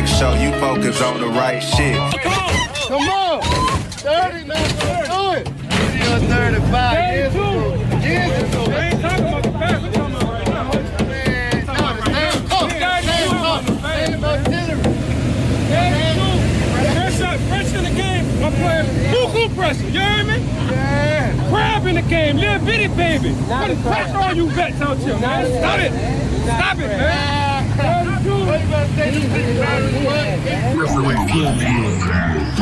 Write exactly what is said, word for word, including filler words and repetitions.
make sure you focus on the right shit. Come on! thirty, let's do it! thirty-five years ago. Years ago. We ain't talking about the past, we're talking about right now. Man, no, the same coach, same coach, same artillery. Fresh, fresh in the game, I'm playing buku pressure, you hear me? Yeah. Crab in the game, little bitty baby. Put pressure on you vets out here, man. Stop it. Stop it, man. What you gonna say?